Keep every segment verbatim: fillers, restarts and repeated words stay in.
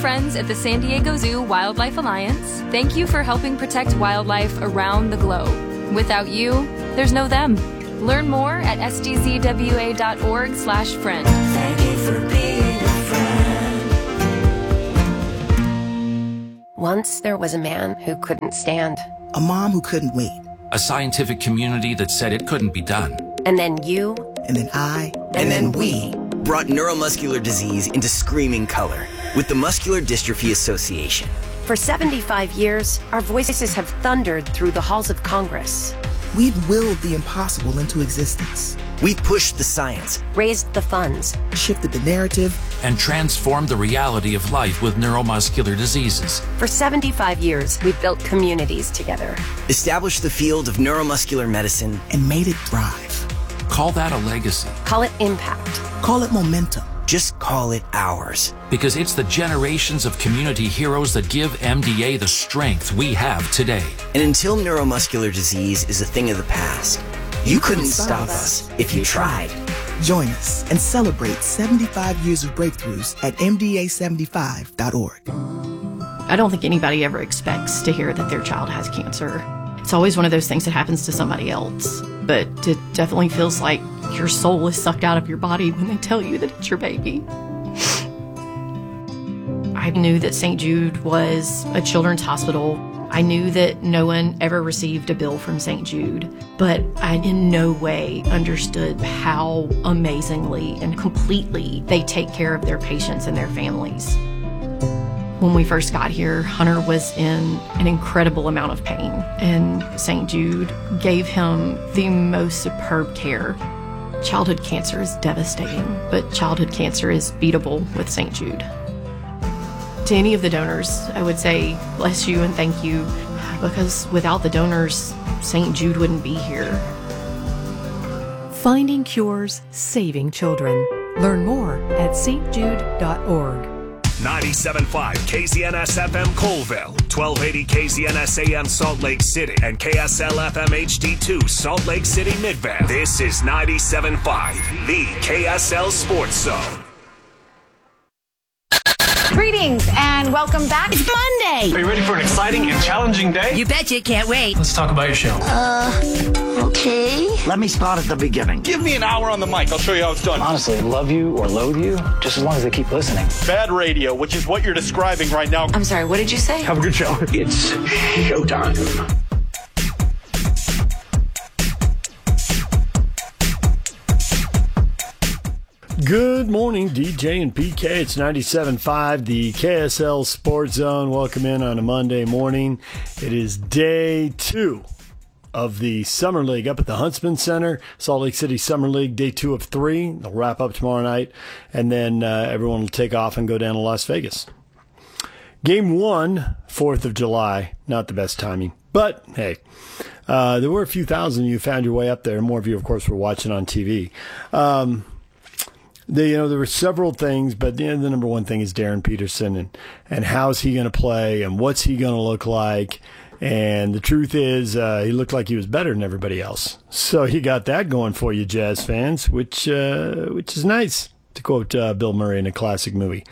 friends at the San Diego Zoo Wildlife Alliance, thank you for helping protect wildlife around the globe. Without you, there's no them. Learn more at s d z w a dot org slash friend. Thank you for being a friend. Once there was a man who couldn't stand. A mom who couldn't wait. A scientific community that said it couldn't be done. And then you. And then I. And, and then we brought neuromuscular disease into screaming color with the Muscular Dystrophy Association. For seventy-five years, our voices have thundered through the halls of Congress. We've willed the impossible into existence. We've pushed the science, raised the funds, shifted the narrative, and transformed the reality of life with neuromuscular diseases. For seventy-five years, we've built communities together, established the field of neuromuscular medicine, and made it thrive. Call that a legacy. Call it impact. Call it momentum. Just call it ours. Because it's the generations of community heroes that give M D A the strength we have today. And until neuromuscular disease is a thing of the past, you couldn't stop us if you tried. Join us and celebrate seventy-five years of breakthroughs at m d a seventy-five dot org. I don't think anybody ever expects to hear that their child has cancer. It's always one of those things that happens to somebody else. But it definitely feels like your soul is sucked out of your body when they tell you that it's your baby. I knew that Saint Jude was a children's hospital. I knew that no one ever received a bill from Saint Jude, but I in no way understood how amazingly and completely they take care of their patients and their families. When we first got here, Hunter was in an incredible amount of pain, and Saint Jude gave him the most superb care. Childhood cancer is devastating, but childhood cancer is beatable with Saint Jude. To any of the donors, I would say bless you and thank you, because without the donors, Saint Jude wouldn't be here. Finding cures, saving children. Learn more at s t jude dot org. ninety-seven point five K Z N S F M Colville, twelve eighty K Z N S A M Salt Lake City, and K S L F M H D two Salt Lake City Midvale. This is ninety-seven point five, the K S L Sports Zone. Greetings and welcome back. It's Monday. Are you ready for an exciting and challenging day? You betcha, can't wait. Let's talk about your show. Uh, okay. Let me start at the beginning. Give me an hour on the mic. I'll show you how it's done. Honestly, love you or loathe you, just as long as they keep listening. Bad radio, which is what you're describing right now. I'm sorry, what did you say? Have a good show. It's showtime. Good morning, D J and P K. It's ninety-seven point five, the K S L Sports Zone. Welcome in on a Monday morning. It is day two of the Summer League up at the Huntsman Center, Salt Lake City Summer League, day two of three. They'll wrap up tomorrow night, and then uh, everyone will take off and go down to Las Vegas. Game one, fourth of July. Not the best timing, but hey, uh, there were a few thousand of you found your way up there. More of you, of course, were watching on T V. Um, The, you know, there were several things, but you know, the number one thing is Darren Peterson and, and how's he going to play and what's he going to look like. And the truth is, uh, he looked like he was better than everybody else. So you got that going for you, Jazz fans, which uh, which is nice, to quote uh, Bill Murray in a classic movie.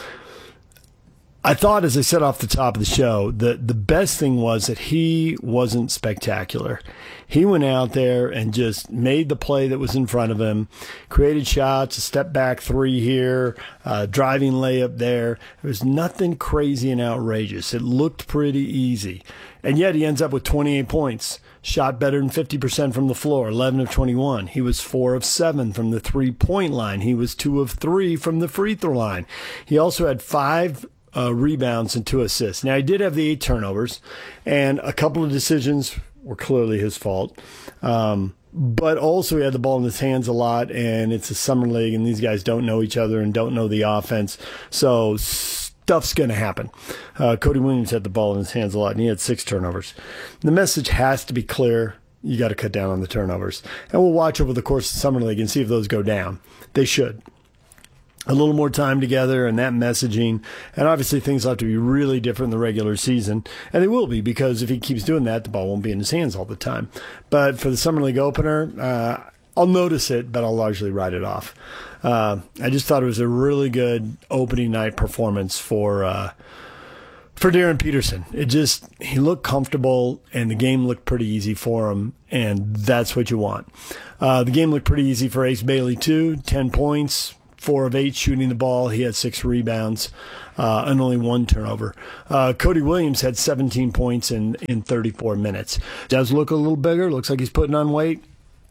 I thought, as I said off the top of the show, that the best thing was that he wasn't spectacular. He went out there and just made the play that was in front of him, created shots, a step back three here, uh, driving layup there. There was nothing crazy and outrageous. It looked pretty easy. And yet he ends up with twenty-eight points, shot better than fifty percent from the floor, eleven of twenty-one. He was four of seven from the three-point line. He was two of three from the free throw line. He also had five Uh, rebounds and two assists. Now, he did have the eight turnovers, and a couple of decisions were clearly his fault. Um, but also he had the ball in his hands a lot, and it's a summer league, and these guys don't know each other and don't know the offense. So stuff's going to happen. Uh, Cody Williams had the ball in his hands a lot, and he had six turnovers. The message has to be clear. You got to cut down on the turnovers. And we'll watch over the course of the summer league and see if those go down. They should. A little more time together and that messaging. And obviously things will have to be really different in the regular season. And they will be, because if he keeps doing that, the ball won't be in his hands all the time. But for the Summer League opener, uh, I'll notice it, but I'll largely write it off. Uh, I just thought it was a really good opening night performance for uh, for Darren Peterson. It just, he looked comfortable, and the game looked pretty easy for him, and that's what you want. Uh, the game looked pretty easy for Ace Bailey, too. ten points, four of eight shooting the ball. He had six rebounds uh, and only one turnover. Uh, Cody Williams had seventeen points in, in thirty-four minutes. Does look a little bigger. Looks like he's putting on weight.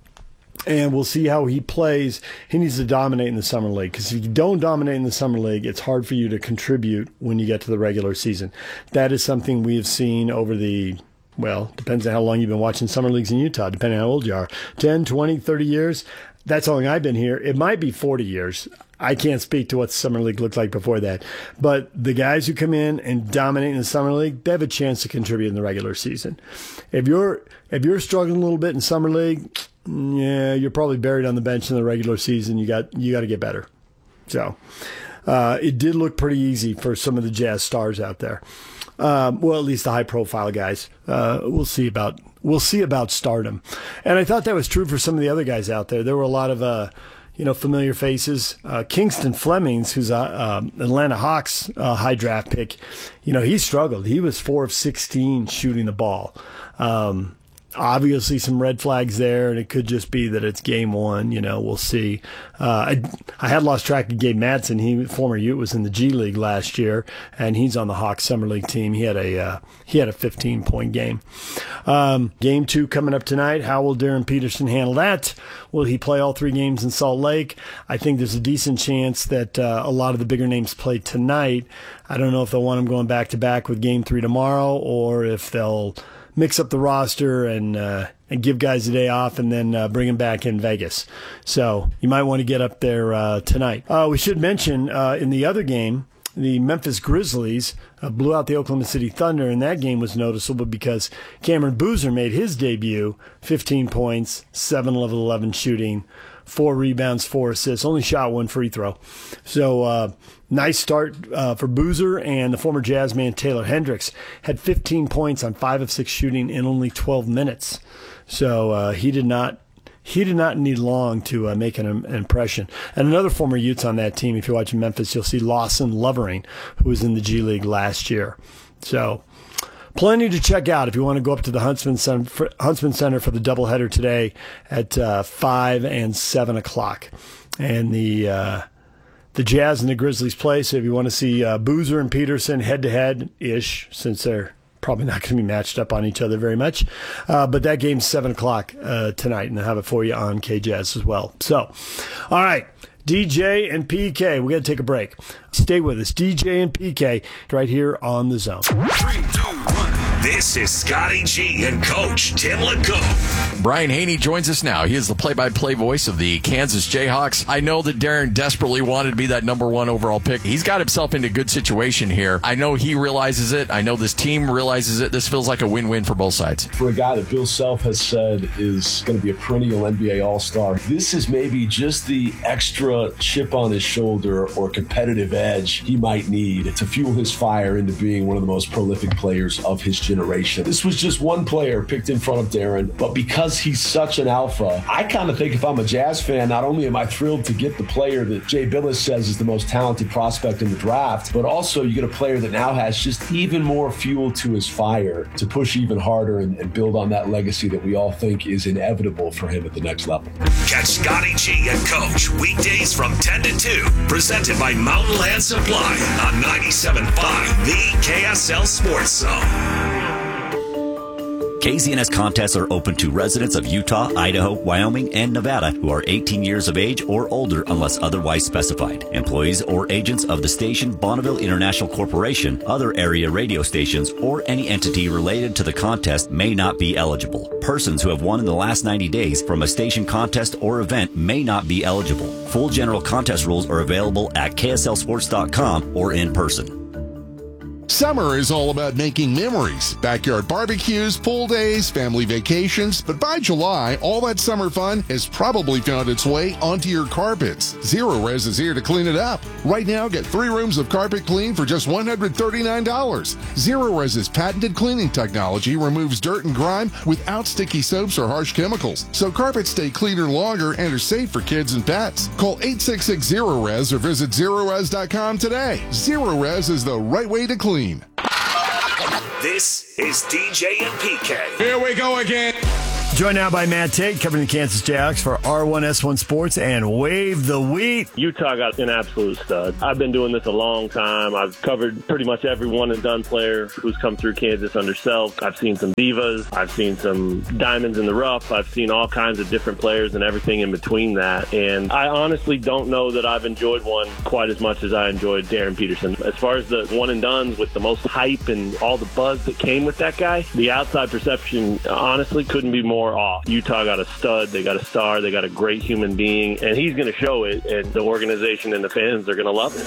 And we'll see how he plays. He needs to dominate in the Summer League, because if you don't dominate in the Summer League, it's hard for you to contribute when you get to the regular season. That is something we have seen over the, well, depends on how long you've been watching Summer Leagues in Utah, depending on how old you are. ten, twenty, thirty years. That's how long I've been here. It might be forty years. I can't speak to what the Summer League looked like before that. But the guys who come in and dominate in the Summer League, they have a chance to contribute in the regular season. If you're if you're struggling a little bit in Summer League, yeah, you're probably buried on the bench in the regular season. You got you got to get better. So uh, it did look pretty easy for some of the Jazz stars out there. Um, well, at least the high-profile guys. Uh, we'll see about we'll see about stardom. And I thought that was true for some of the other guys out there. There were a lot of uh, you know familiar faces. Uh, Kingston Flemings, who's a uh, Atlanta Hawks uh, high draft pick, you know he struggled. He was four of sixteen shooting the ball. Um, Obviously, some red flags there, and it could just be that it's game one. You know, we'll see. Uh, I I had lost track of Gabe Madsen. He former Ute was in the G League last year, and he's on the Hawks Summer League team. He had a uh, he had a fifteen point game. Um, game two coming up tonight. How will Darren Peterson handle that? Will he play all three games in Salt Lake? I think there's a decent chance that uh, a lot of the bigger names play tonight. I don't know if they'll want him going back to back with game three tomorrow, or if they'll mix up the roster and uh, and give guys a day off and then uh, bring them back in Vegas. So you might want to get up there uh, tonight. Uh, we should mention uh, in the other game, the Memphis Grizzlies uh, blew out the Oklahoma City Thunder, and that game was noticeable because Cameron Boozer made his debut, fifteen points, seven of eleven shooting, four rebounds, four assists, only shot one free throw. So uh, nice start uh, for Boozer, and the former Jazz man Taylor Hendricks had fifteen points on five of six shooting in only twelve minutes. So uh, he did not he did not need long to uh, make an, an impression. And another former Utes on that team, if you're watching Memphis, you'll see Lawson Lovering, who was in the G League last year. So plenty to check out if you want to go up to the Huntsman Center for, Huntsman Center for the doubleheader today at uh, five and seven o'clock. And the uh, the Jazz and the Grizzlies play, so if you want to see uh, Boozer and Peterson head-to-head-ish, since they're probably not going to be matched up on each other very much. Uh, but that game's seven o'clock uh, tonight, and I'll have it for you on K-Jazz as well. So, all right. D J and P K, we got to take a break. Stay with us. D J and P K right here on The Zone. Three, two, one. This is Scotty G and Coach Tim LeCoq. Brian Haney joins us now. He is the play-by-play voice of the Kansas Jayhawks. I know that Darren desperately wanted to be that number one overall pick. He's got himself into a good situation here. I know he realizes it. I know this team realizes it. This feels like a win-win for both sides. For a guy that Bill Self has said is going to be a perennial N B A All-Star, this is maybe just the extra chip on his shoulder or competitive edge he might need to fuel his fire into being one of the most prolific players of his generation. This was just one player picked in front of Darren, but because he's such an alpha, I kind of think if I'm a Jazz fan, not only am I thrilled to get the player that Jay Bilas says is the most talented prospect in the draft, but also you get a player that now has just even more fuel to his fire to push even harder and, and build on that legacy that we all think is inevitable for him at the next level. Catch Scotty G and Coach weekdays from ten to two, presented by Mountain Land Supply on ninety-seven point five, the K S L Sports Zone. K Z N S contests are open to residents of Utah, Idaho, Wyoming, and Nevada who are eighteen years of age or older unless otherwise specified. Employees or agents of the station Bonneville International Corporation, other area radio stations, or any entity related to the contest may not be eligible. Persons who have won in the last ninety days from a station contest or event may not be eligible. Full general contest rules are available at K S L sports dot com or in person. Summer is all about making memories. Backyard barbecues, pool days, family vacations. But by July, all that summer fun has probably found its way onto your carpets. Zero Res is here to clean it up. Right now, get three rooms of carpet clean for just one hundred thirty-nine dollars. Zero Res's patented cleaning technology removes dirt and grime without sticky soaps or harsh chemicals. So carpets stay cleaner longer and are safe for kids and pets. Call eight six six zero res or visit zero res dot com today. Zero Res is the right way to clean. This is D J and P K. Here we go again. Joined now by Matt Tate, covering the Kansas Jayhawks for R one S one Sports and Wave the Wheat. Utah got an absolute stud. I've been doing this a long time. I've covered pretty much every one and done player who's come through Kansas under Self. I've seen some divas. I've seen some diamonds in the rough. I've seen all kinds of different players and everything in between that. And I honestly don't know that I've enjoyed one quite as much as I enjoyed Darren Peterson. As far as the one and dones with the most hype and all the buzz that came with that guy, the outside perception honestly couldn't be more off. Utah got a stud, they got a star, they got a great human being, and he's going to show it, and the organization and the fans are going to love it.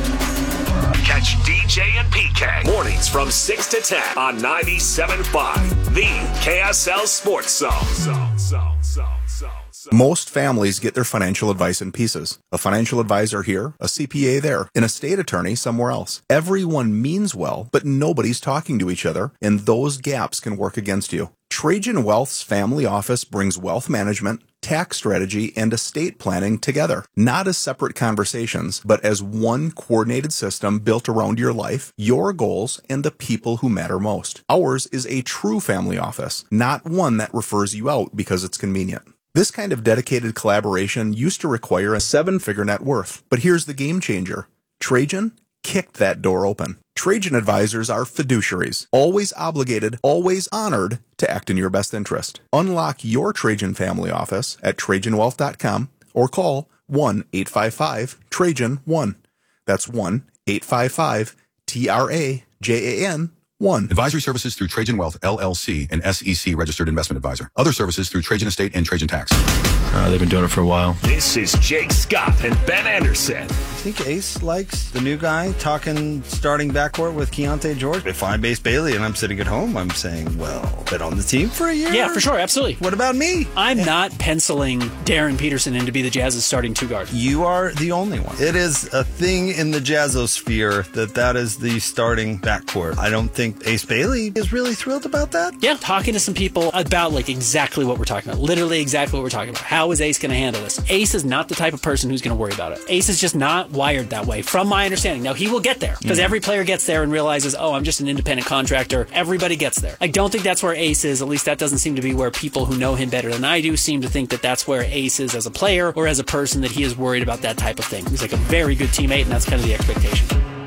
Catch D J and P K mornings from six to ten on ninety-seven point five, the K S L Sports Zone. Zone, zone, zone, zone, zone. Most families get their financial advice in pieces. A financial advisor here, a C P A there, an estate attorney somewhere else. Everyone means well, but nobody's talking to each other, and those gaps can work against you. Trajan Wealth's family office brings wealth management, tax strategy, and estate planning together, not as separate conversations, but as one coordinated system built around your life, your goals, and the people who matter most. Ours is a true family office, not one that refers you out because it's convenient. This kind of dedicated collaboration used to require a seven-figure net worth, but here's the game changer. Trajan kicked that door open. Trajan advisors are fiduciaries, always obligated, always honored to act in your best interest. Unlock your Trajan family office at trajan wealth dot com or call one eight five five Trajan one. That's one eight five five T R A J A N one. Advisory services through Trajan Wealth, L L C, an S E C registered investment advisor. Other services through Trajan Estate and Trajan Tax. Uh, they've been doing it for a while. This is Jake Scott and Ben Anderson. I think Ace likes the new guy talking starting backcourt with Keontae George. If I'm Ace Bailey and I'm sitting at home, I'm saying, well, been on the team for a year. Yeah, for sure, absolutely. What about me? I'm not penciling Darren Peterson in to be the Jazz's starting two guard. You are the only one. It is a thing in the Jazzosphere that that is the starting backcourt. I don't think Ace Bailey is really thrilled about that. Yeah, talking to some people about like exactly what we're talking about. Literally exactly what we're talking about. How is Ace going to handle this? Ace is not the type of person who's going to worry about it. Ace is just not wired that way, from my understanding. Now, he will get there, because mm. every player gets there and realizes, oh, I'm just an independent contractor. Everybody gets there. I don't think that's where Ace is. At least that doesn't seem to be where people who know him better than I do seem to think that that's where Ace is as a player or as a person, that he is worried about that type of thing. He's like a very good teammate, and that's kind of the expectation.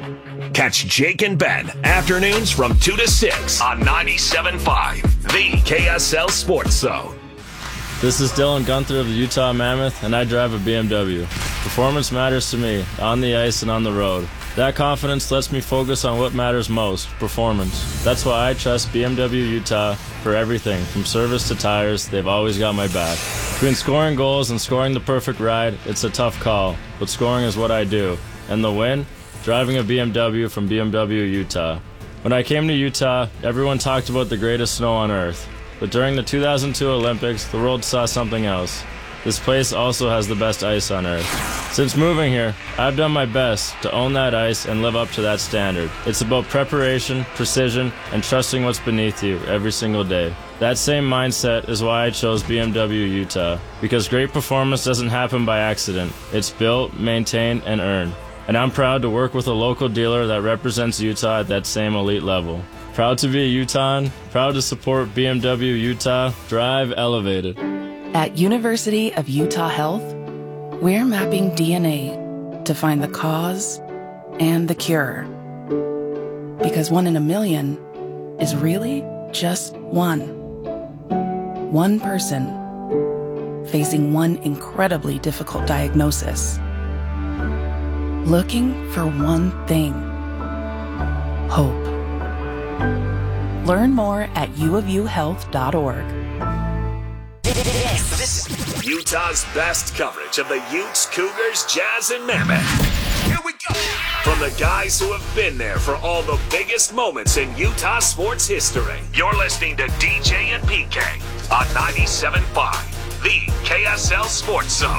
Catch Jake and Ben afternoons from two to six on ninety-seven point five, the K S L Sports Zone. This is Dylan Gunther of the Utah Mammoth, and I drive a B M W. Performance matters to me, on the ice and on the road. That confidence lets me focus on what matters most, performance. That's why I trust B M W Utah for everything, from service to tires. They've always got my back. Between scoring goals and scoring the perfect ride, it's a tough call, but scoring is what I do. And the win? Driving a B M W from B M W Utah. When I came to Utah, everyone talked about the greatest snow on earth. But during the two thousand two Olympics, the world saw something else. This place also has the best ice on earth. Since moving here, I've done my best to own that ice and live up to that standard. It's about preparation, precision, and trusting what's beneath you every single day. That same mindset is why I chose B M W Utah, because great performance doesn't happen by accident. It's built, maintained, and earned. And I'm proud to work with a local dealer that represents Utah at that same elite level. Proud to be a Utahan, proud to support B M W Utah. Drive elevated. At University of Utah Health, we're mapping D N A to find the cause and the cure. Because one in a million is really just one. One person facing one incredibly difficult diagnosis. Looking for one thing: hope. Learn more at u of u health dot org. This is Utah's best coverage of the Utes, Cougars, Jazz, and Mammoth. Here we go. From the guys who have been there for all the biggest moments in Utah sports history. You're listening to D J and P K on ninety-seven point five, the K S L Sports Zone.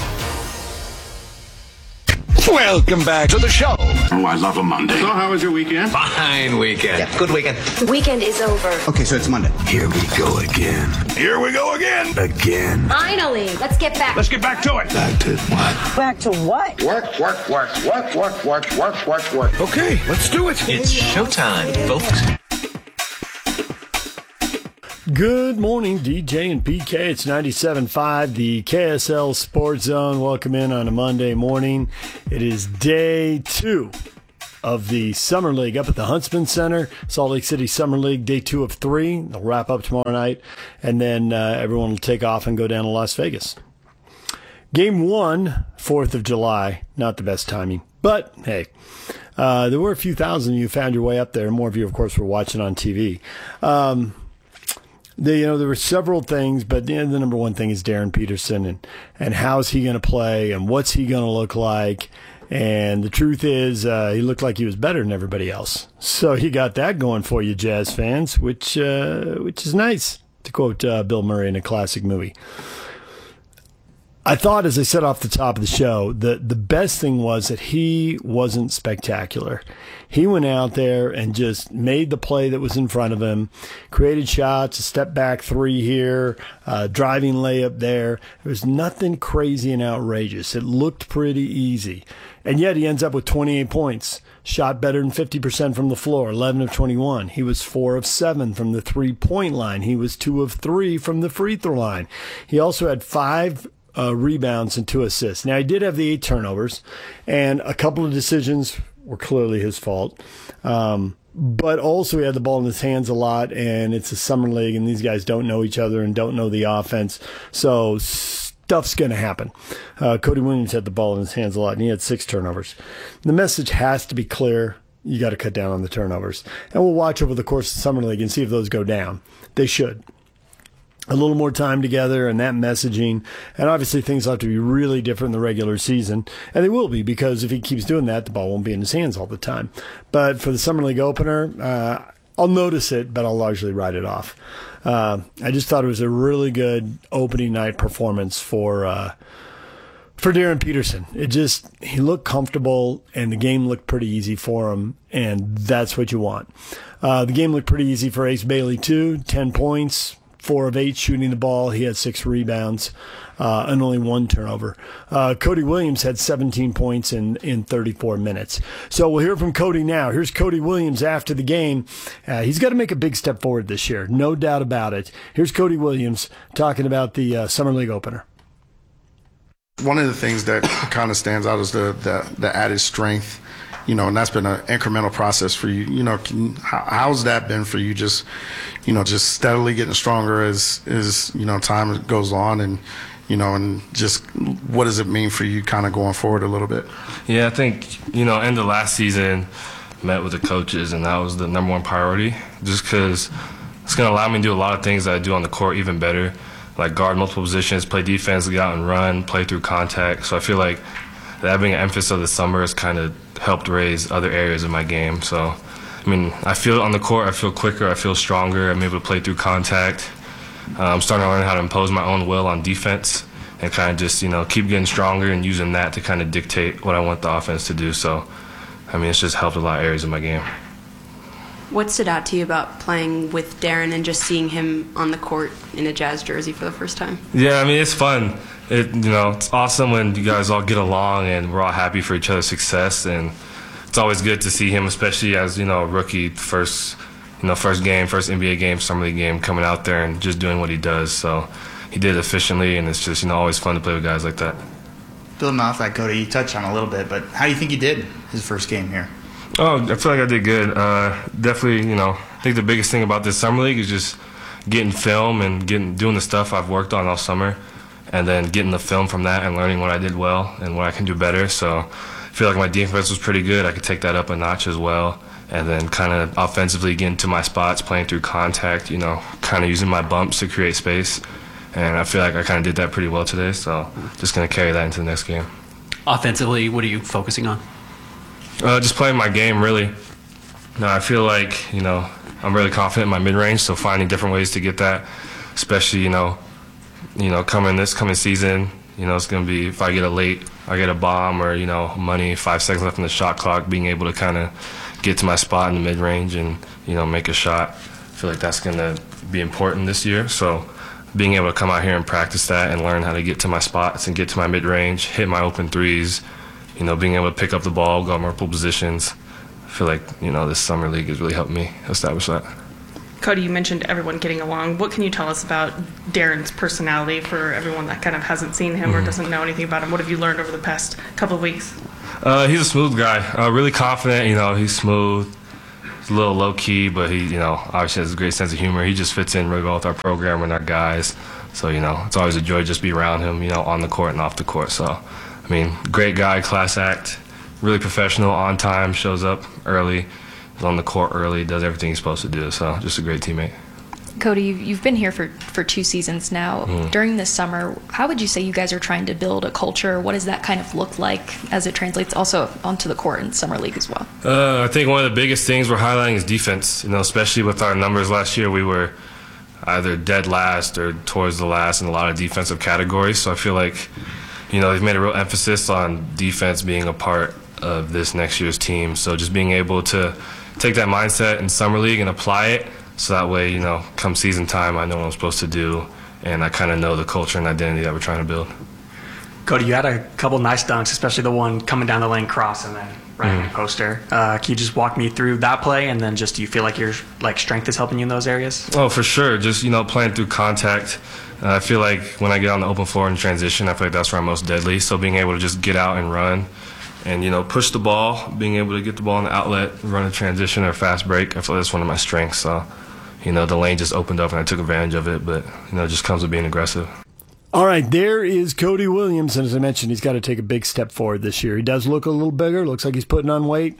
Welcome back to the show. Oh, I love a Monday. So how was your weekend? Fine weekend. Yeah, good weekend. The weekend is over. Okay, so it's Monday. Here we go again. Here we go again. Again. Finally, let's get back. Let's get back to it. Back to what? Back to what? Work, work, work, work, work, work, work, work, work. Okay, let's do it. It's showtime, folks. Good morning, D J and P K. It's ninety-seven point five, the K S L Sports Zone. Welcome in on a Monday morning. It is day two of the Summer League up at the Huntsman Center, Salt Lake City Summer League, day two of three. They'll wrap up tomorrow night, and then uh, everyone will take off and go down to Las Vegas. Game one, fourth of July, not the best timing, but hey, uh, there were a few thousand of you found your way up there. More of you, of course, were watching on T V. Um, The, you know, there were several things, but you know, the number one thing is Darren Peterson and, and how's he going to play and what's he going to look like. And the truth is, uh, he looked like he was better than everybody else. So he got that going for you, Jazz fans, which uh, which is nice, to quote uh, Bill Murray in a classic movie. I thought, as I said off the top of the show, the, the best thing was that he wasn't spectacular. He went out there and just made the play that was in front of him, created shots, a step back three here, uh, driving layup there. There was nothing crazy and outrageous. It looked pretty easy. And yet he ends up with twenty-eight points. Shot better than fifty percent from the floor, eleven of twenty-one. He was four of seven from the three-point line. He was two of three from the free throw line. He also had five Uh, rebounds and two assists. Now, he did have the eight turnovers, and a couple of decisions were clearly his fault. Um, but also he had the ball in his hands a lot, and it's a summer league, and these guys don't know each other and don't know the offense. So stuff's going to happen. Uh, Cody Williams had the ball in his hands a lot, and he had six turnovers. The message has to be clear. You got to cut down on the turnovers. And we'll watch over the course of the summer league and see if those go down. They should. A little more time together and that messaging. And obviously things will have to be really different in the regular season. And they will be, because if he keeps doing that, the ball won't be in his hands all the time. But for the Summer League opener, uh, I'll notice it, but I'll largely write it off. Uh, I just thought it was a really good opening night performance for uh, for Darren Peterson. It just, he looked comfortable, and the game looked pretty easy for him, and that's what you want. Uh, the game looked pretty easy for Ace Bailey, too. ten points. Four of eight shooting the ball. He had six rebounds uh, and only one turnover. Uh, Cody Williams had seventeen points in, in thirty-four minutes. So we'll hear from Cody now. Here's Cody Williams after the game. Uh, he's got to make a big step forward this year, no doubt about it. Here's Cody Williams talking about the uh, Summer League opener. One of the things that kind of stands out is the, the, the added strength. You know, and that's been an incremental process for you. You know, can, how, how's that been for you? Just, you know, just steadily getting stronger as, as, you know, time goes on, and, you know, and just what does it mean for you kind of going forward a little bit? Yeah, I think, you know, end of last season, met with the coaches, and that was the number one priority, just because it's going to allow me to do a lot of things that I do on the court even better, like guard multiple positions, play defense, get out and run, play through contact. So I feel like that being an emphasis of the summer has kind of helped raise other areas of my game. So, I mean, I feel on the court, I feel quicker, I feel stronger, I'm able to play through contact. Uh, I'm starting to learn how to impose my own will on defense and kind of just, you know, keep getting stronger and using that to kind of dictate what I want the offense to do. So, I mean, it's just helped a lot of areas of my game. What stood out to you about playing with Darren and just seeing him on the court in a Jazz jersey for the first time? Yeah, I mean, it's fun. It, you know, it's awesome when you guys all get along and we're all happy for each other's success, and it's always good to see him, especially as, you know, a rookie, first, you know, first game, first N B A game, summer league game, coming out there and just doing what he does. So he did it efficiently, and it's just, you know, always fun to play with guys like that. Building off that, Cody, you touched on it a little bit, but how do you think you did his first game here? Oh, I feel like I did good. Uh, definitely, you know, I think the biggest thing about this summer league is just getting film and getting doing the stuff I've worked on all summer, and then getting the film from that and learning what I did well and what I can do better. So I feel like my defense was pretty good. I could take that up a notch as well, and then kind of offensively get into my spots, playing through contact, you know, kind of using my bumps to create space. And I feel like I kind of did that pretty well today, so just going to carry that into the next game. Offensively, what are you focusing on? Uh, just playing my game, really. No, I feel like, you know, I'm really confident in my mid-range, so finding different ways to get that, especially, you know, you know, coming this coming season, you know, it's going to be if I get a late, I get a bomb or, you know, money, five seconds left in the shot clock, being able to kind of get to my spot in the mid-range and, you know, make a shot. I feel like that's going to be important this year. So being able to come out here and practice that and learn how to get to my spots and get to my mid-range, hit my open threes, you know, being able to pick up the ball, go multiple positions. I feel like, you know, this summer league has really helped me establish that. Cody, you mentioned everyone getting along. What can you tell us about Darren's personality for everyone that kind of hasn't seen him mm-hmm. or doesn't know anything about him? What have you learned over the past couple of weeks? Uh, he's a smooth guy, uh, really confident. You know, he's smooth. He's a little low key, but he, you know, obviously has a great sense of humor. He just fits in really well with our program and our guys. So, you know, it's always a joy just to be around him, you know, on the court and off the court. So, I mean, great guy, class act, really professional, on time, shows up early. He's on the court early, does everything he's supposed to do. So just a great teammate. Cody, you've been here for, for two seasons now. Mm. During this summer, how would you say you guys are trying to build a culture? What does that kind of look like as it translates also onto the court in Summer League as well? Uh, I think one of the biggest things we're highlighting is defense. You know, especially with our numbers last year, we were either dead last or towards the last in a lot of defensive categories. So I feel like, you know, they've made a real emphasis on defense being a part of this next year's team. So just being able to take that mindset in Summer League and apply it, so that way, you know, come season time, I know what I'm supposed to do, and I kind of know the culture and identity that we're trying to build. Cody, you had a couple nice dunks, especially the one coming down the lane cross and then right-hand mm-hmm. poster. Uh, can you just walk me through that play, and then just do you feel like your like strength is helping you in those areas? Oh, for sure. Just, you know, playing through contact. Uh, I feel like when I get on the open floor in transition, I feel like that's where I'm most deadly. So being able to just get out and run and, you know, push the ball, being able to get the ball in the outlet, run a transition or a fast break, I feel like that's one of my strengths. So, you know, the lane just opened up and I took advantage of it, but, you know, it just comes with being aggressive. All right, there is Cody Williams, and as I mentioned, he's got to take a big step forward this year. He does look a little bigger, looks like he's putting on weight,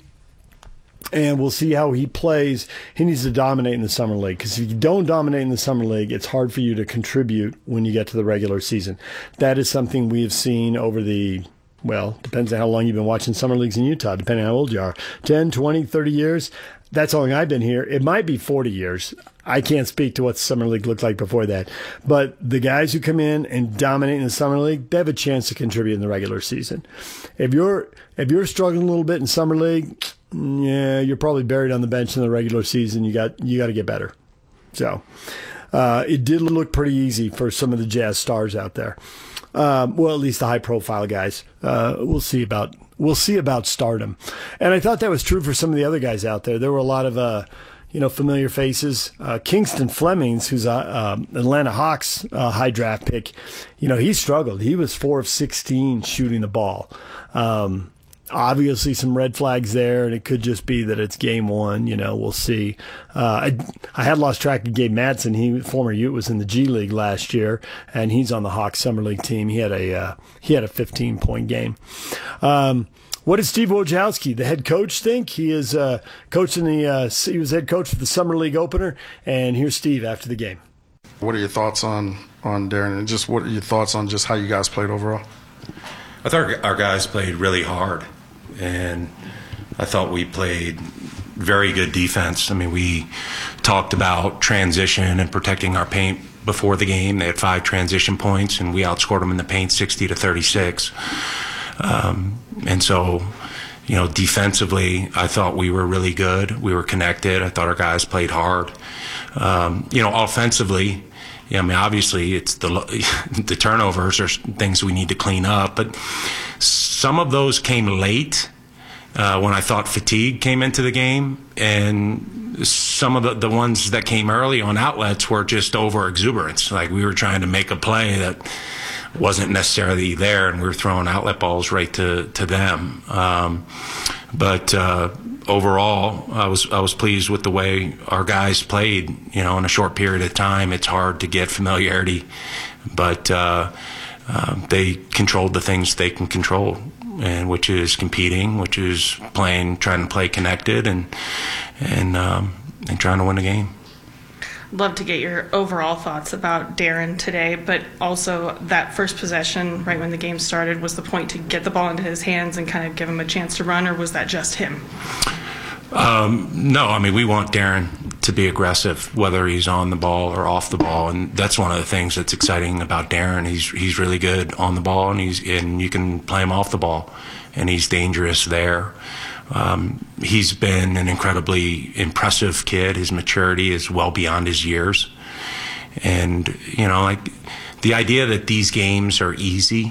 and we'll see how he plays. He needs to dominate in the Summer League, because if you don't dominate in the Summer League, it's hard for you to contribute when you get to the regular season. That is something we have seen over the, well, depends on how long you've been watching Summer Leagues in Utah, depending on how old you are, ten, twenty, thirty years. That's how long I've been here. It might be forty years. I can't speak to what the Summer League looked like before that. But the guys who come in and dominate in the Summer League, they have a chance to contribute in the regular season. If you're if you're struggling a little bit in Summer League, yeah, you're probably buried on the bench in the regular season. You got you got to get better. So uh, it did look pretty easy for some of the Jazz stars out there. Um, well, at least the high-profile guys. Uh, we'll see about we'll see about stardom. And I thought that was true for some of the other guys out there. There were a lot of uh, you know familiar faces. Uh, Kingston Flemings, who's a um, Atlanta Hawks uh, high draft pick, you know he struggled. He was four of sixteen shooting the ball. Um, Obviously, some red flags there, and it could just be that it's game one. You know, we'll see. Uh, I, I had lost track of Gabe Madsen. He former Ute was in the G League last year, and he's on the Hawks Summer League team. He had a uh, he had a fifteen point game. Um, what does Steve Wojciechowski, the head coach, think? He is uh, coaching the. Uh, he was head coach for the Summer League opener, and here's Steve after the game. What are your thoughts on on Darren, and just what are your thoughts on just how you guys played overall? I thought our guys played really hard, and I thought we played very good defense. I mean, we talked about transition and protecting our paint before the game. They had five transition points, and we outscored them in the paint sixty to thirty-six. Um, and so, you know, defensively, I thought we were really good. We were connected. I thought our guys played hard. Um, you know, offensively, yeah, I mean, obviously, it's the the turnovers are things we need to clean up, but some of those came late uh, when I thought fatigue came into the game, and some of the, the ones that came early on outlets were just over exuberance. Like we were trying to make a play that wasn't necessarily there, and we were throwing outlet balls right to to them. Um, but uh, overall, I was I was pleased with the way our guys played. You know, in a short period of time, it's hard to get familiarity, but uh, uh, they controlled the things they can control, and which is competing, which is playing, trying to play connected, and and um, and trying to win the game. love to get your overall thoughts about Darren today, but also that first possession right when the game started, was the point to get the ball into his hands and kind of give him a chance to run, or was that just him? Um, no, I mean, we want Darren to be aggressive, whether he's on the ball or off the ball, and that's one of the things that's exciting about Darren. He's he's really good on the ball, and he's and you can play him off the ball, and he's dangerous there. Um, he's been an incredibly impressive kid. His maturity is well beyond his years, and you know, like the idea that these games are easy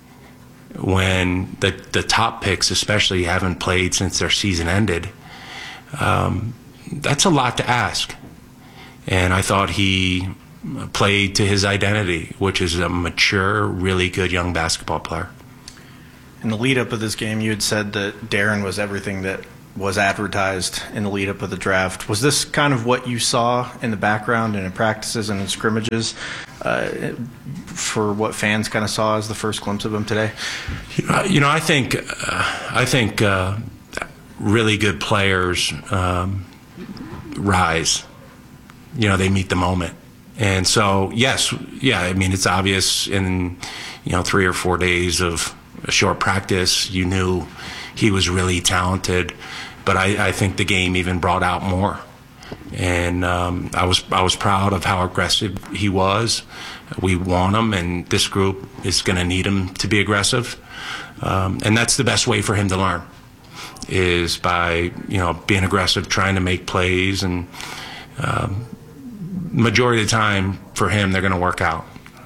when the the top picks, especially, haven't played since their season ended. Um, that's a lot to ask. And I thought he played to his identity, which is a mature, really good young basketball player. In the lead up of this game, you had said that Darren was everything that was advertised in the lead up of the draft. Was this kind of what you saw in the background and in practices and in scrimmages uh, for what fans kind of saw as the first glimpse of him today? You know, I think, uh, I think, uh, really good players um, rise. You know, they meet the moment. And so, yes, yeah, I mean, it's obvious in, you know, three or four days of a short practice, you knew he was really talented. But I, I think the game even brought out more. And um, I was I was proud of how aggressive he was. We want him, and this group is going to need him to be aggressive. Um, and that's the best way for him to learn, is by, you know, being aggressive, trying to make plays, and um, majority of the time for him, they're going to work out.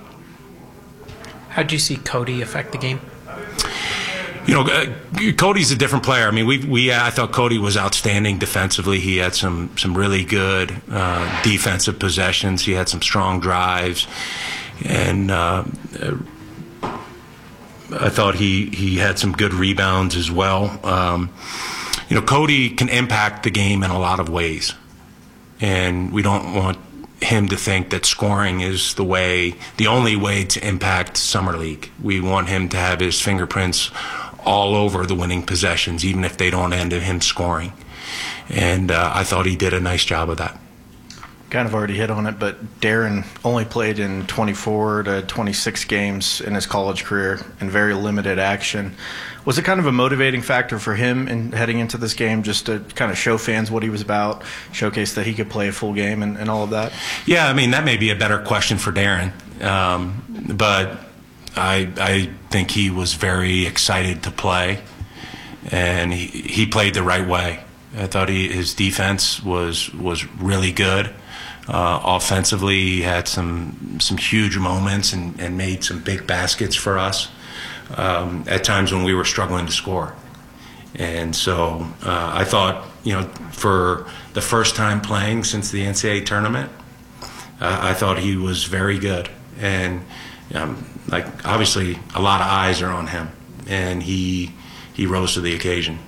How did you see Cody affect the game? You know, uh, Cody's a different player. I mean, we we I thought Cody was outstanding defensively. He had some some really good uh, defensive possessions. He had some strong drives, and uh, I thought he he had some good rebounds as well. Um, you know, Cody can impact the game in a lot of ways, and we don't want him to think that scoring is the way, the only way to impact Summer League. We want him to have his fingerprints all over the winning possessions, even if they don't end in him scoring. And uh, I thought he did a nice job of that. Kind of already hit on it, but Darren only played in twenty-four to twenty-six games in his college career in very limited action. Was it kind of a motivating factor for him in heading into this game, just to kind of show fans what he was about, showcase that he could play a full game and, and all of that? Yeah, I mean, that may be a better question for Darren. Um, but I, I think he was very excited to play, and he, he played the right way. I thought he, his defense was was really good. Uh, offensively, he had some some huge moments and, and made some big baskets for us um, at times when we were struggling to score. And so uh, I thought, you know, for the first time playing since the N C double A tournament, uh, I thought he was very good. And um, like obviously, a lot of eyes are on him, and he he rose to the occasion.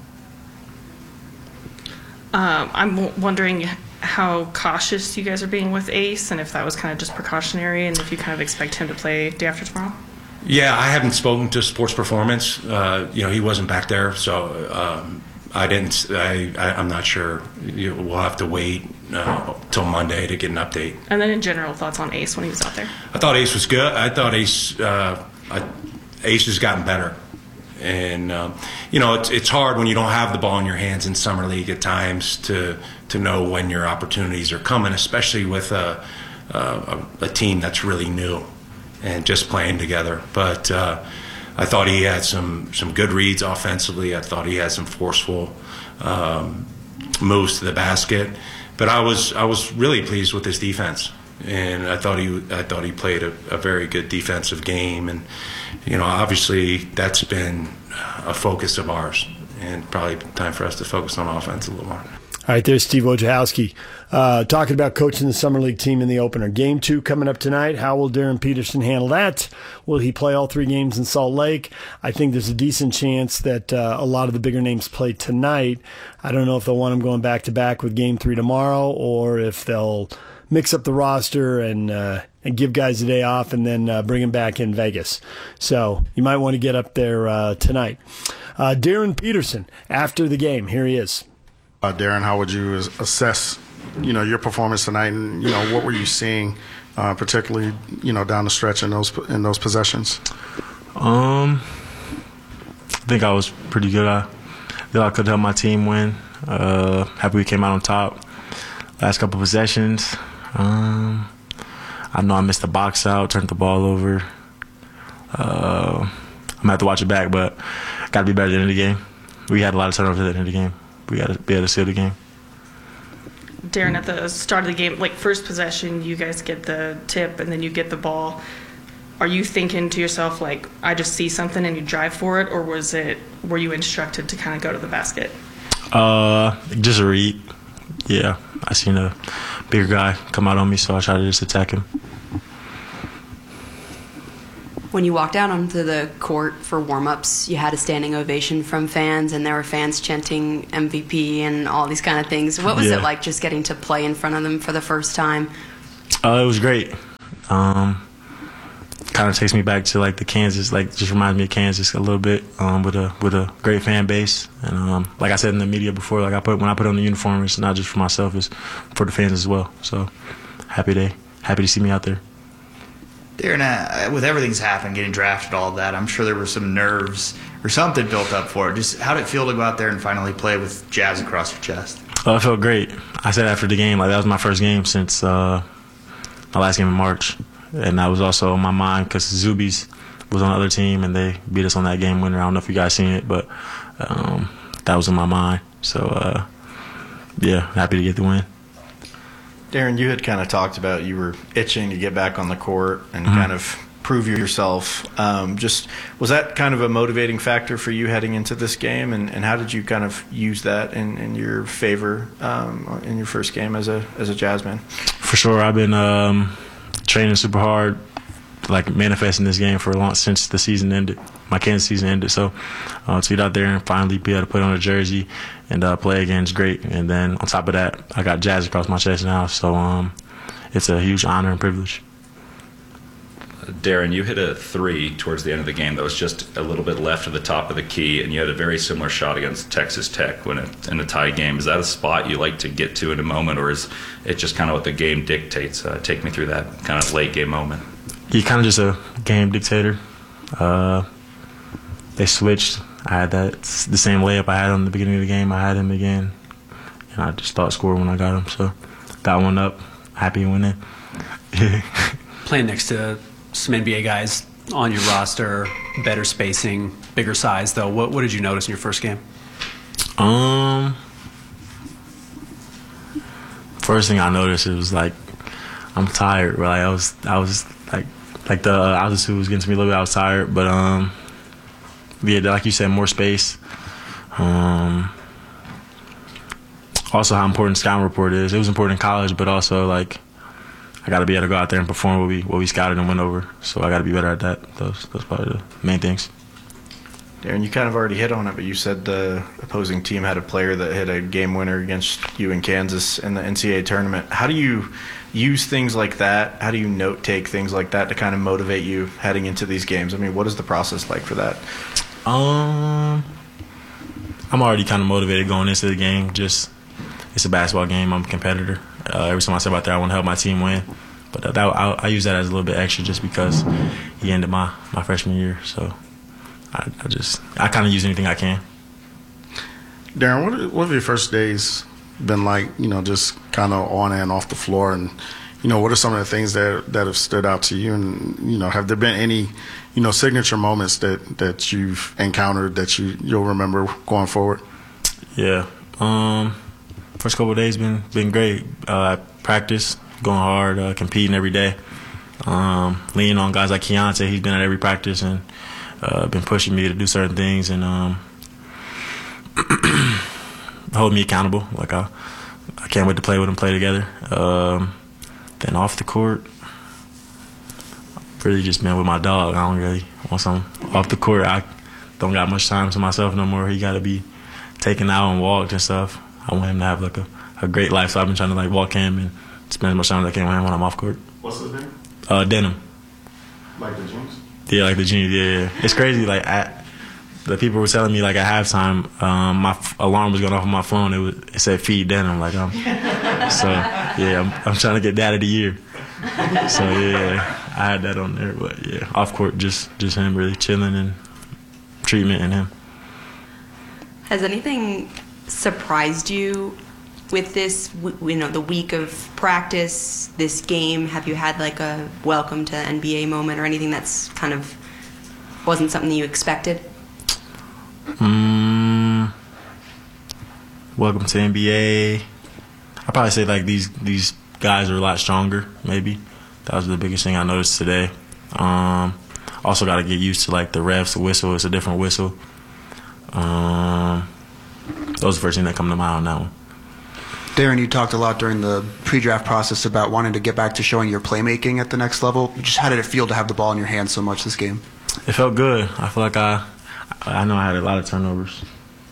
Um, I'm w- wondering how cautious you guys are being with Ace, and if that was kind of just precautionary, and if you kind of expect him to play day after tomorrow. Yeah, I haven't spoken to Sports Performance. Uh, you know, he wasn't back there, so um, I didn't. I, I I'm not sure. You, we'll have to wait uh, till Monday to get an update. And then in general, thoughts on Ace when he was out there? I thought Ace was good. I thought Ace uh, I, Ace has gotten better. And, um, you know, it's it's hard when you don't have the ball in your hands in Summer League at times to to know when your opportunities are coming, especially with a, a, a team that's really new and just playing together. But uh, I thought he had some, some good reads offensively. I thought he had some forceful um, moves to the basket. But I was I was really pleased with his defense. And I thought he I thought he played a, a very good defensive game, and you know, obviously that's been a focus of ours, and probably time for us to focus on offense a little more. All right, there's Steve Wojciechowski uh, talking about coaching the Summer League team in the opener. Game two coming up tonight. How will Darren Peterson handle that? Will he play all three games in Salt Lake? I think there's a decent chance that uh, a lot of the bigger names play tonight. I don't know if they'll want him going back-to-back with game three tomorrow, or if they'll mix up the roster and uh, and give guys a day off and then uh, bring them back in Vegas. So you might want to get up there uh, tonight. Uh, Darren Peterson, after the game, here he is. Uh, Darren, how would you assess you know, your performance tonight, and you know, what were you seeing, uh, particularly, you know, down the stretch in those in those possessions? Um, I think I was pretty good. I feel I could help my team win. Uh, happy we came out on top. Last couple possessions, um, I know I missed the box out, turned the ball over. Uh, I'm gonna have to watch it back, but got to be better at the end of the game. We had a lot of turnovers at the end of the game. We got to be able to seal the game. Darren, at the start of the game, like first possession, you guys get the tip and then you get the ball. Are you thinking to yourself, like, I just see something and you drive for it, or was it, were you instructed to kind of go to the basket? Uh, just a read. Yeah, I seen a bigger guy come out on me, so I tried to just attack him. When you walked out onto the court for warm-ups, you had a standing ovation from fans, and there were fans chanting M V P and all these kind of things. What was Yeah. it like just getting to play in front of them for the first time? Uh, it was great. Um, kind of takes me back to like the Kansas, like just reminds me of Kansas a little bit, um, with a with a great fan base. And um, like I said in the media before, like I put when I put on the uniform, it's not just for myself, it's for the fans as well. So happy day, happy to see me out there. Darren, uh, with everything's happened, getting drafted, all of that, I'm sure there were some nerves or something built up for it. Just how did it feel to go out there and finally play with Jazz across your chest? Uh, it felt great. I said after the game, like that was my first game since uh, my last game in March, and that was also on my mind because Zubies was on the other team and they beat us on that game winner. I don't know if you guys seen it, but um, that was in my mind. So uh, yeah, happy to get the win. Darren, you had kind of talked about you were itching to get back on the court and Mm-hmm. kind of prove yourself. Um, just was that kind of a motivating factor for you heading into this game, and, and how did you kind of use that in, in your favor um, in your first game as a as a Jazzman? For sure, I've been um, training super hard, like manifesting this game for a long since the season ended. My Kansas season ended, so uh, to get out there and finally be able to put on a jersey and uh, play again is great. And then on top of that, I got Jazz across my chest now, so um, it's a huge honor and privilege. Darren, you hit a three towards the end of the game that was just a little bit left of the top of the key, and you had a very similar shot against Texas Tech when it, in a tie game. Is that a spot you like to get to in a moment, or is it just kind of what the game dictates? Uh, take me through that kind of late game moment. You're kind of just a game dictator. Uh, they switched. I had that the same layup I had on the beginning of the game. I had him again, and I just thought score when I got him. So got one up. Happy winning. Playing next to some N B A guys on your roster, better spacing, bigger size, though. What what did you notice in your first game? Um, first thing I noticed, it was like I'm tired. Right, I was I was like like the altitude was getting to me a little bit. I was tired, but um, yeah, like you said, more space. Um, also how important scouting report is. It was important in college, but also like I got to be able to go out there and perform what we what we scouted and went over. So I got to be better at that. Those those probably the main things. Darren, you kind of already hit on it, but you said the opposing team had a player that hit a game winner against you in Kansas in the N C double A tournament. How do you use things like that? How do you note take things like that to kind of motivate you heading into these games? I mean, what is the process like for that? Um, I'm already kind of motivated going into the game. Just it's a basketball game. I'm a competitor. Uh, every time I step out there, I want to help my team win. But that, I, I use that as a little bit extra just because he ended my, my freshman year. So I, I just I kind of use anything I can. Darren, what what have your first days been like? You know, just kind of on and off the floor, and you know, what are some of the things that that have stood out to you? And you know, have there been any you know signature moments that that you've encountered that you you'll remember going forward? Yeah. Um. First couple of days been been great. Uh, practice, going hard, uh, competing every day. Um, leaning on guys like Keontae, he's been at every practice and uh, been pushing me to do certain things and um, holding me accountable. Like I, I can't wait to play with him, play together. Um, then off the court, really just been with my dog. I don't really want some off the court. I don't got much time to myself no more. He got to be taken out and walked and stuff. I want him to have like a, a great life, so I've been trying to like walk him and spend as much time as I can with him when I'm off court. What's his name? Uh, Denim. Like the Juniors? Yeah, like the Juniors. Yeah, yeah. It's crazy. Like I, the people were telling me like at halftime, um, my f- alarm was going off on my phone. It was it said feed Denim. Like I'm So yeah, I'm, I'm trying to get Dad of the Year. So yeah, I had that on there. But yeah, off court, just just him really chilling and treatment and him. Has anything surprised you with this, you know, the week of practice, this game? Have you had like a welcome to N B A moment or anything that's kind of wasn't something you expected? Mm, welcome to N B A. I'd probably say like these these guys are a lot stronger, maybe. That was the biggest thing I noticed today. Um, also got to get used to like the refs, the whistle. It's a different whistle. Um, that was the first thing that come to mind on that one. Darren, you talked a lot during the pre-draft process about wanting to get back to showing your playmaking at the next level. Just how did it feel to have the ball in your hands so much this game? It felt good. I feel like I, I know I had a lot of turnovers.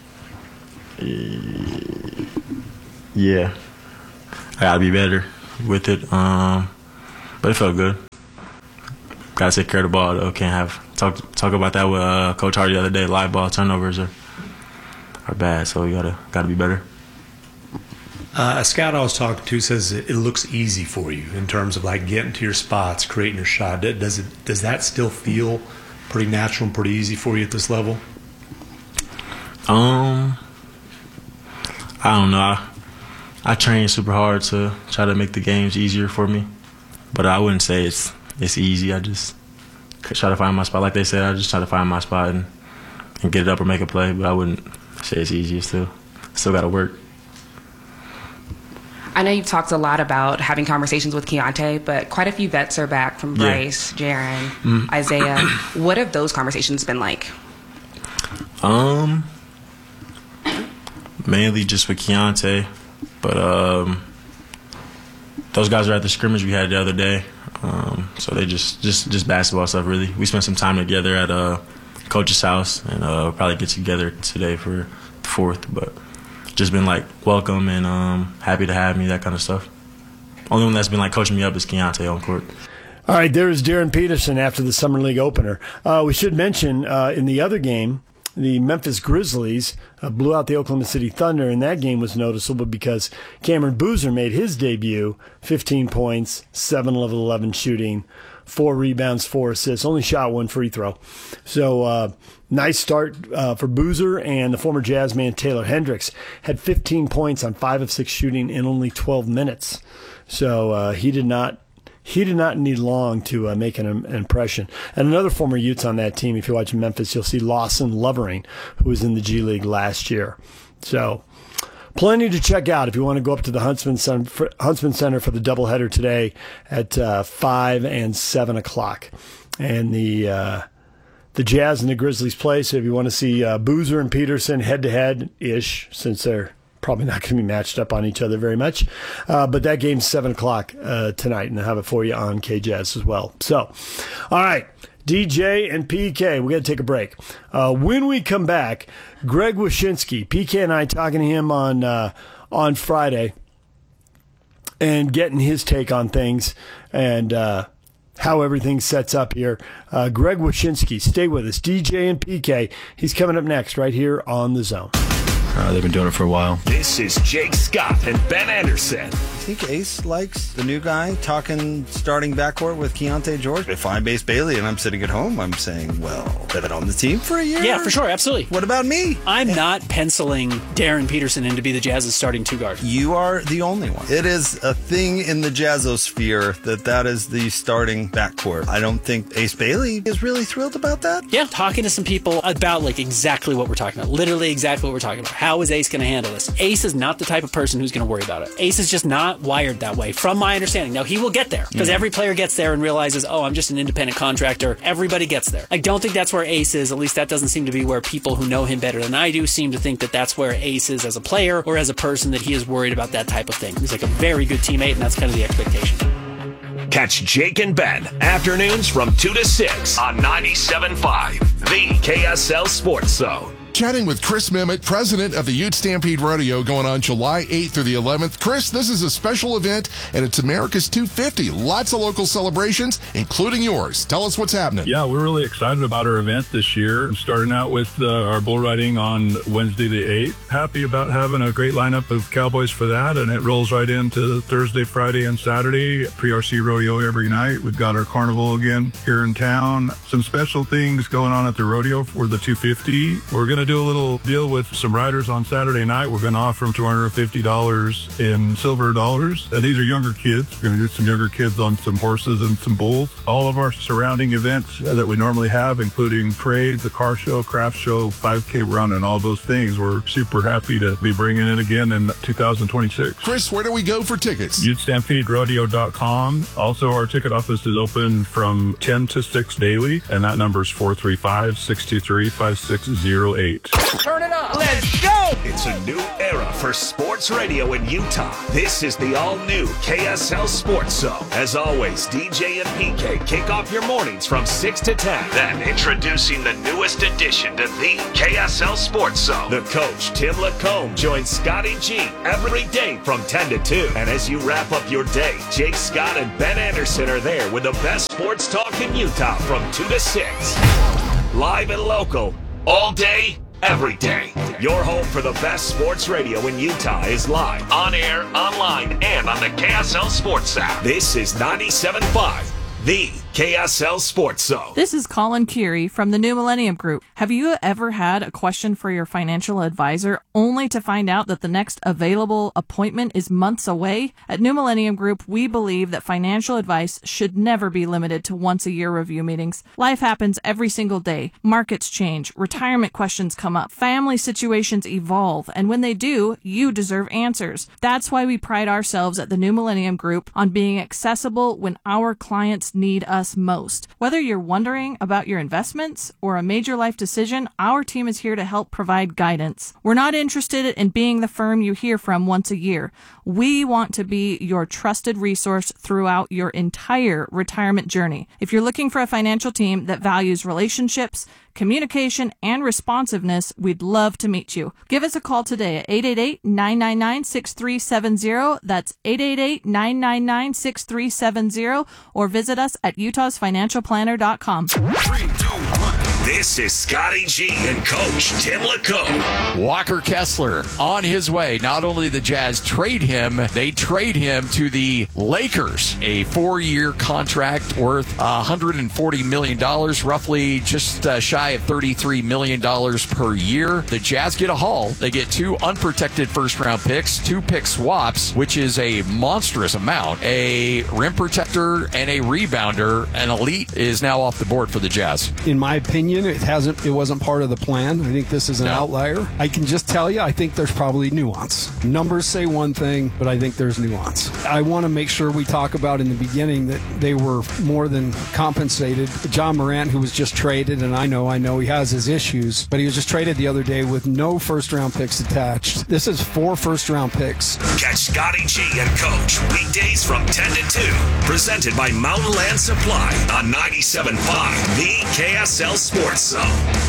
Yeah, I gotta be better with it. Um, but it felt good. Gotta take care of the ball though. Can't have talk talk about that with uh, Coach Hardy the other day. Live ball turnovers are are bad, so you gotta gotta be better. Uh, a scout I was talking to says it, it looks easy for you in terms of like getting to your spots, creating your shot. Does it? Does that still feel pretty natural and pretty easy for you at this level? Um, I don't know. I, I train super hard to try to make the games easier for me, but I wouldn't say it's it's easy. I just try to find my spot. Like they said, I just try to find my spot and, and get it up or make a play. But I wouldn't say it's easy. Still, still got to work. I know you've talked a lot about having conversations with Keontae, but quite a few vets are back from Bryce, yeah. Jaren, mm-hmm. Isaiah. What have those conversations been like? Um, mainly just with Keontae, but um, those guys are at the scrimmage we had the other day. Um, so they just, just just basketball stuff really. We spent some time together at uh, Coach's house, and uh, we'll probably get together today for the fourth, but. Just been like welcome and um, happy to have me, that kind of stuff. Only one that's been like coaching me up is Keontae on court. All right, there's Darren Peterson after the Summer League opener. Uh, we should mention uh, in the other game, the Memphis Grizzlies uh, blew out the Oklahoma City Thunder, and that game was noticeable because Cameron Boozer made his debut, fifteen points, seven of eleven shooting, four rebounds, four assists, only shot one free throw. So uh, nice start uh, for Boozer, and the former Jazz man Taylor Hendricks had fifteen points on five of six shooting in only twelve minutes. So uh, he did not he did not need long to uh, make an, an impression. And another former Utes on that team, if you watch Memphis, you'll see Lawson Lovering, who was in the G League last year. So plenty to check out if you want to go up to the Huntsman Center for, Huntsman Center for the doubleheader today at uh, five and seven o'clock. And the uh, the Jazz and the Grizzlies play, so if you want to see uh, Boozer and Peterson head-to-head-ish, since they're probably not going to be matched up on each other very much. Uh, but that game's seven o'clock uh, tonight, and I'll have it for you on K-Jazz as well. So, all right. D J and P K, we got to take a break. Uh, when we come back, Greg Wyshynski, P K and I talking to him on uh, on Friday and getting his take on things and uh, how everything sets up here. Uh, Greg Wyshynski, stay with us. D J and P K, he's coming up next right here on The Zone. Uh, they've been doing it for a while. This is Jake Scott and Ben Anderson. I think Ace likes the new guy talking starting backcourt with Keontae George. If I'm Ace Bailey and I'm sitting at home, I'm saying, well, they've been on the team for a year. Yeah, for sure, absolutely. What about me? I'm not penciling Darren Peterson in to be the Jazz's starting two guard. You are the only one. It is a thing in the Jazzosphere that that is the starting backcourt. I don't think Ace Bailey is really thrilled about that. Yeah, talking to some people about like exactly what we're talking about. Literally exactly what we're talking about. How is Ace going to handle this? Ace is not the type of person who's going to worry about it. Ace is just not wired that way, from my understanding. Now, he will get there, because mm. every player gets there and realizes, oh, I'm just an independent contractor. Everybody gets there. I don't think that's where Ace is. At least that doesn't seem to be where people who know him better than I do seem to think that that's where Ace is as a player or as a person, that he is worried about that type of thing. He's like a very good teammate, and that's kind of the expectation. Catch Jake and Ben afternoons from two to six on ninety-seven point five, the K S L Sports Zone. chatting with Chris Memmott, president of the Ute Stampede Rodeo, going on July eighth through the eleventh. Chris, this is a special event, and it's America's two fifty. Lots of local celebrations, including yours. Tell us what's happening. Yeah, we're really excited about our event this year. Starting out with uh, our bull riding on Wednesday the eighth. Happy about having a great lineup of cowboys for that, and it rolls right into Thursday, Friday, and Saturday. Pre R C rodeo every night. We've got our carnival again here in town. Some special things going on at the rodeo for the two fifty. We're going to do a little deal with some riders on Saturday night. We're going to offer them two hundred fifty dollars in silver dollars. And these are younger kids. We're going to do some younger kids on some horses and some bulls. All of our surrounding events that we normally have, including parades, the car show, craft show, five K run, and all those things. We're super happy to be bringing it again in two thousand twenty-six. Chris, where do we go for tickets? Ute Stampede Rodeo dot com. Also, our ticket office is open from ten to six daily, and that number is four three five, six two three, five six zero eight. Turn it up. Let's go. It's a new era for sports radio in Utah. This is the all-new K S L Sports Zone. As always, D J and P K kick off your mornings from six to ten. Then introducing the newest addition to the K S L Sports Zone. The coach, Tim Lacombe, joins Scotty G every day from ten to two. And as you wrap up your day, Jake Scott and Ben Anderson are there with the best sports talk in Utah from two to six. Live and local, all day, every day. Your home for the best sports radio in Utah is live, on air, online, and on the K S L Sports app. This is ninety-seven point five, the K S L Sports Zone. This is Colin Curie from the New Millennium Group. Have you ever had a question for your financial advisor only to find out that the next available appointment is months away? At New Millennium Group, we believe that financial advice should never be limited to once-a-year review meetings. Life happens every single day. Markets change, retirement questions come up, family situations evolve, and when they do, you deserve answers. That's why we pride ourselves at the New Millennium Group on being accessible when our clients need us most. Whether you're wondering about your investments or a major life decision, our team is here to help provide guidance. We're not interested in being the firm you hear from once a year. We want to be your trusted resource throughout your entire retirement journey. If you're looking for a financial team that values relationships, communication, and responsiveness, we'd love to meet you. Give us a call today at eight eight eight, nine nine nine, six three seven zero. That's eight eight eight, nine nine nine, six three seven zero, or visit us at utahs financial planner dot com. This is Scotty G and Coach Tim Lacombe. Walker Kessler on his way. Not only the Jazz trade him, they trade him to the Lakers. A four-year contract worth one hundred forty million dollars, roughly just uh, shy of thirty-three million dollars per year. The Jazz get a haul. They get two unprotected first-round picks, two pick swaps, which is a monstrous amount, a rim protector, and a rebounder. An elite is now off the board for the Jazz. In my opinion, it hasn't. It wasn't part of the plan. I think this is an no. outlier. I can just tell you, I think there's probably nuance. Numbers say one thing, but I think there's nuance. I want to make sure we talk about in the beginning that they were more than compensated. John Morant, who was just traded, and I know, I know he has his issues, but he was just traded the other day with no first-round picks attached. This is four first-round picks. Catch Scotty G and Coach weekdays from ten to two. Presented by Mountain Land Supply on ninety-seven point five, the K S L Sports Zone.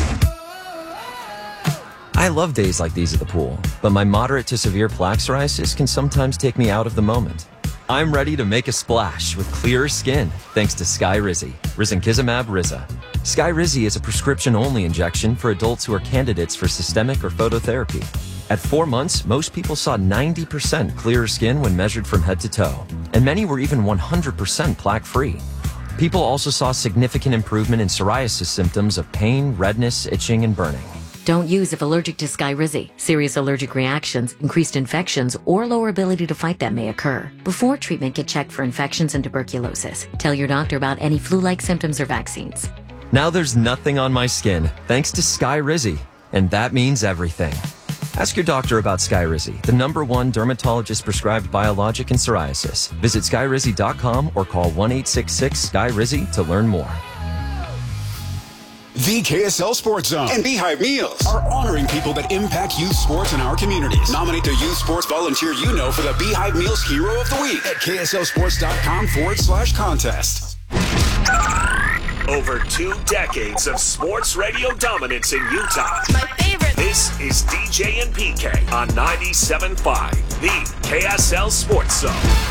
I love days like these at the pool, but my moderate to severe plaque psoriasis can sometimes take me out of the moment. I'm ready to make a splash with clearer skin thanks to Skyrizi, Risankizumab Riza. Skyrizi is a prescription-only injection for adults who are candidates for systemic or phototherapy. At four months, most people saw ninety percent clearer skin when measured from head to toe, and many were even one hundred percent plaque-free. People also saw significant improvement in psoriasis symptoms of pain, redness, itching, and burning. Don't use if allergic to Skyrizi. Serious allergic reactions, increased infections, or lower ability to fight them may occur. Before treatment, get checked for infections and tuberculosis. Tell your doctor about any flu-like symptoms or vaccines. Now there's nothing on my skin thanks to Skyrizi, and that means everything. Ask your doctor about Skyrizi, the number one dermatologist-prescribed biologic in psoriasis. Visit skyrizi dot com or call one eight six six, S K Y R I Z I to learn more. The K S L Sports Zone and Beehive Meals are honoring people that impact youth sports in our communities. Nominate the youth sports volunteer you know for the Beehive Meals Hero of the Week at K S L sports dot com forward slash contest. Over two decades of sports radio dominance in Utah. My favorite This is D J and P K on ninety-seven point five, the K S L Sports Zone.